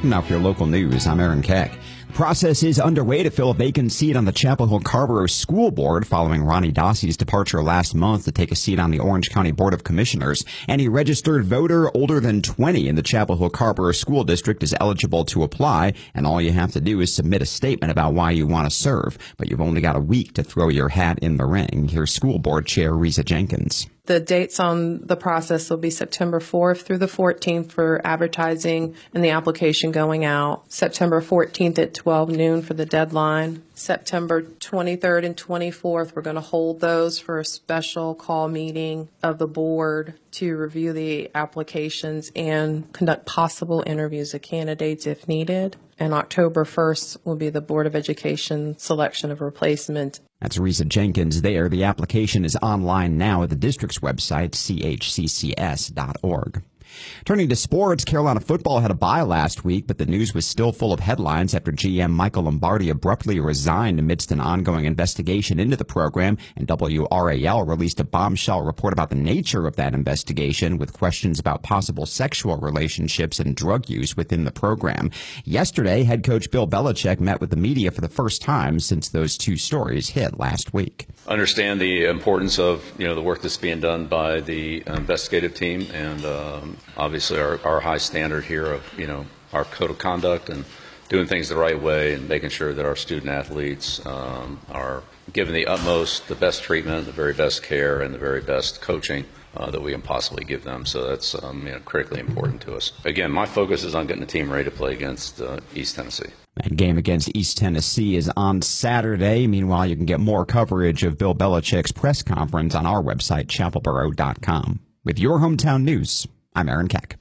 Now for your local news, I'm Aaron Keck. The process is underway to fill a vacant seat on the Chapel Hill Carrboro School Board following Ronnie Dossey's departure last month to take a seat on the Orange County Board of Commissioners. Any registered voter older than 20 in the Chapel Hill Carrboro School District is eligible to apply, and all you have to do is submit a statement about why you want to serve. But you've only got a week to throw your hat in the ring. Here's School Board Chair Risa Jenkins. The dates on the process will be September 4th through the 14th for advertising and the application going out. September 14th at 12 noon for the deadline. September 23rd and 24th, we're going to hold those for a special call meeting of the board to review the applications and conduct possible interviews of candidates if needed. And October 1st will be the Board of Education selection of replacement. That's Risa Jenkins there. The application is online now at the district's website, chccs.org. Turning to sports, Carolina football had a bye last week, but the news was still full of headlines after GM Michael Lombardi abruptly resigned amidst an ongoing investigation into the program, and WRAL released a bombshell report about the nature of that investigation with questions about possible sexual relationships and drug use within the program. Yesterday, head coach Bill Belichick met with the media for the first time since those two stories hit last week. Understand the importance of the work that's being done by the investigative team, and obviously our high standard here of our code of conduct and doing things the right way and making sure that our student athletes are given the best treatment, the very best care, and the very best coaching that we can possibly give them. So that's critically important to us. Again, my focus is on getting the team ready to play against East Tennessee. That game against East Tennessee is on Saturday. Meanwhile, you can get more coverage of Bill Belichick's press conference on our website, chapelboro.com. With your hometown news, I'm Aaron Keck.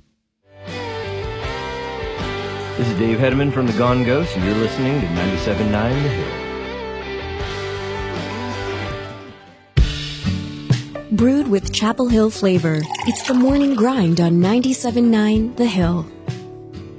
This is Dave Hedeman from the Gone Ghost, and you're listening to 97.9 The Hill. Brewed with Chapel Hill flavor, it's the morning grind on 97.9 The Hill.